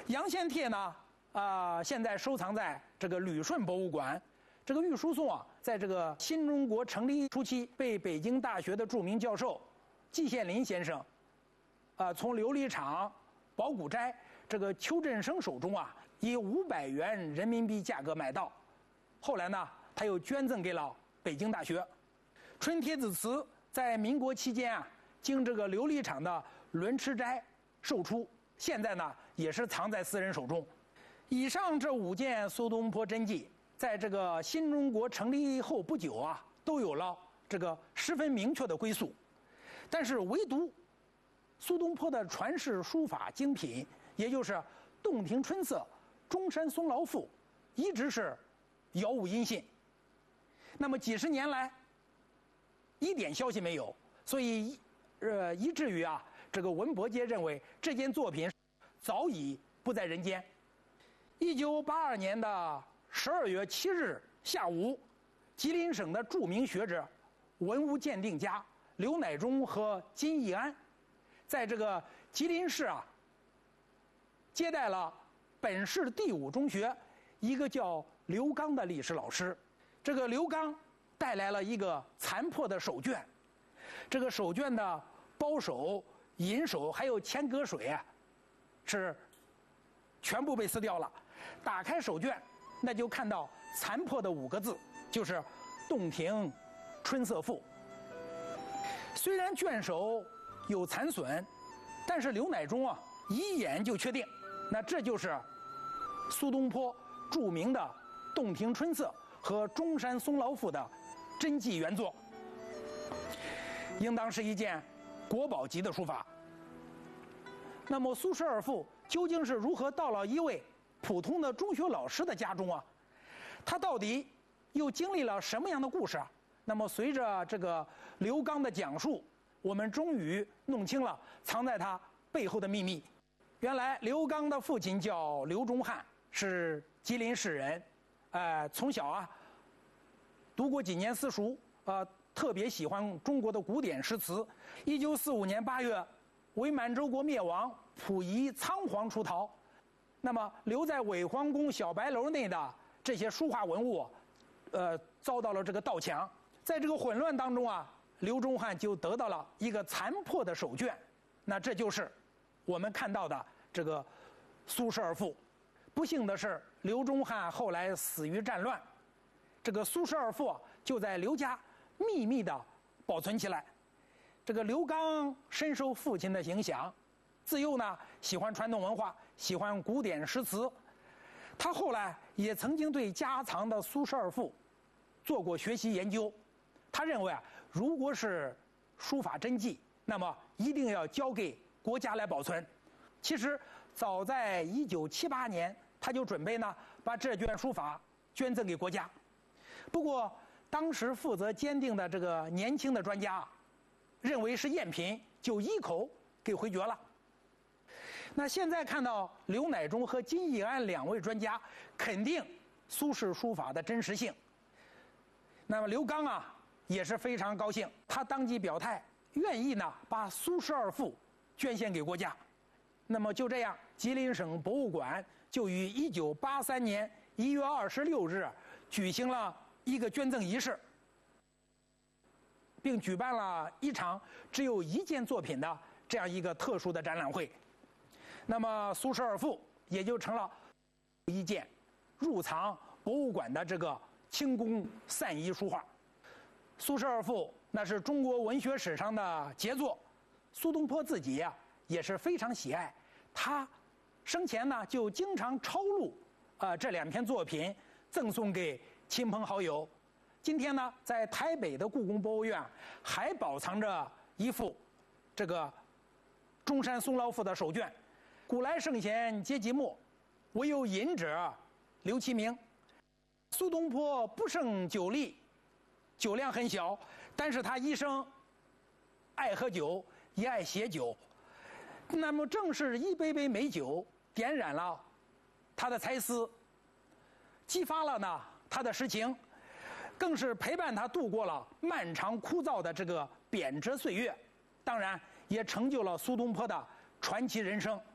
杨宪帖呢，现在收藏在这个旅顺博物馆。这个玉书颂啊，在这个新中国成立初期，被北京大学的著名教授季羡林先生，从琉璃厂宝谷斋这个邱振生手中啊，以500元人民币价格买到。后来呢，他又捐赠给了北京大学。春帖子词在民国期间啊，经这个琉璃厂的轮池斋售出，现在呢也是藏在私人手中。以上这5件苏东坡真迹，在这个新中国成立后不久啊，都有了这个十分明确的归宿。但是唯独苏东坡的传世书法精品，也就是洞庭春色、中山松劳赋，一直是杳无音信。那么几十年来，一点消息没有，所以以至于啊，这个文博界认为这件作品早已不在人间。1982年的12月7日下午，吉林省的著名学者、文物鉴定家刘乃忠和金义安，在这个吉林市啊，接待了本市第5中学一个叫刘刚的历史老师。这个刘刚带来了一个残破的手卷，这个手卷的包手、银手还有铅格水啊，是全部被撕掉了。打开手卷，那就看到残破的5个字，就是“洞庭春色赋”。虽然卷首有残损，但是刘乃忠啊一眼就确定，那这就是苏东坡著名的《洞庭春色》和《中山松劳赋》的真迹原作，应当是一件国宝级的书法。那么苏轼二父究竟是如何到了一位普通的中学老师的家中啊？他到底又经历了什么样的故事啊？那么随着这个刘刚的讲述，我们终于弄清了藏在他背后的秘密。原来刘刚的父亲叫刘忠汉，是吉林市人，从小啊读过几年私塾，特别喜欢中国的古典诗词。1945年8月，伪满洲国灭亡，溥仪仓皇出逃，那么留在伪皇宫小白楼内的这些书画文物，遭到了这个盗抢。在这个混乱当中啊，刘忠汉就得到了一个残破的手卷，那这就是我们看到的这个苏轼二父。不幸的是，刘忠汉后来死于战乱，这个苏轼二父就在刘家秘密地保存起来。这个刘刚深受父亲的影响，自幼呢喜欢传统文化，喜欢古典诗词。他后来也曾经对家藏的苏轼二父做过学习研究。他认为啊，如果是书法真迹，那么一定要交给国家来保存。其实早在1978年，他就准备呢把这卷书法捐赠给国家。不过当时负责鉴定的这个年轻的专家啊，认为是赝品，就一口给回绝了。那现在看到刘乃忠和金义安2位专家肯定苏轼书法的真实性，那么刘刚啊也是非常高兴，他当即表态愿意呢把苏轼二父捐献给国家。那么就这样，吉林省博物馆就于1983年1月26日举行了一个捐赠仪式，并举办了一场只有1件作品的这样一个特殊的展览会。那么苏轼二父也就成了一件入藏博物馆的这个清宫散仪书画。苏轼二父那是中国文学史上的杰作，苏东坡自己啊也是非常喜爱，他生前呢就经常抄录这2篇作品赠送给亲朋好友。今天呢，在台北的故宫博物院还保藏着一幅这个中山松劳赋的手卷。古来圣贤皆寂寞，唯有饮者留其名。苏东坡不胜酒力，酒量很小，但是他一生爱喝酒，也爱写酒。那么正是一杯杯美酒点燃了他的才思，激发了呢他的诗情，更是陪伴他度过了漫长枯燥的这个贬谪岁月，当然也成就了苏东坡的传奇人生。